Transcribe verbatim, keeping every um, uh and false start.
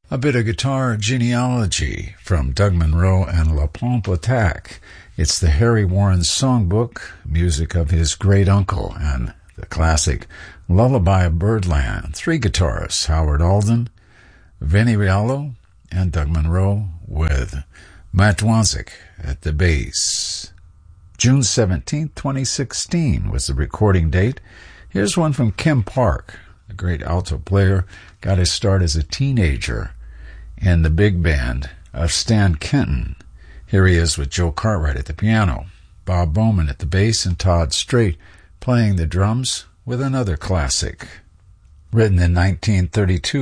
A bit of guitar genealogy from Doug Monroe and La Pompe Attack. It's the Harry Warren Songbook, music of his great uncle, and the classic Lullaby of Birdland. Three guitarists, Howard Alden, Vinnie Riallo, and Doug Monroe, with Matt Dwanzik at the bass. June seventeenth, twenty sixteen was the recording date. Here's one from Kim Park, a great alto player, got his start as a teenager in the big band of Stan Kenton. Here he is with Joe Cartwright at the piano, Bob Bowman at the bass, and Todd Strait playing the drums with another classic. Written in nineteen thirty-two